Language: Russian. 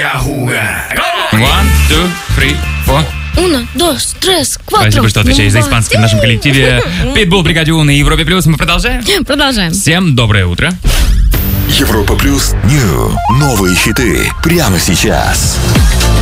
One, two, three, four. Uno, dos, tres, cuatro. Спасибо, что отвечаешь за испанский в нашем коллективе. Питбул, Бригадир на Европе Плюс. Мы продолжаем? Продолжаем. Всем доброе утро. Европа Плюс. Новые хиты прямо сейчас.